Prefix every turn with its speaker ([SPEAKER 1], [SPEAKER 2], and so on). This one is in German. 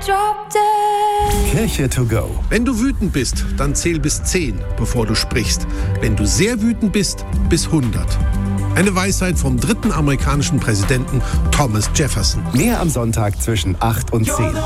[SPEAKER 1] Kirche to go.
[SPEAKER 2] Wenn du wütend bist, dann zähl bis 10, bevor du sprichst. Wenn du sehr wütend bist, bis 100. Eine Weisheit vom 3. amerikanischen Präsidenten Thomas Jefferson.
[SPEAKER 1] Mehr am Sonntag zwischen 8 und 10.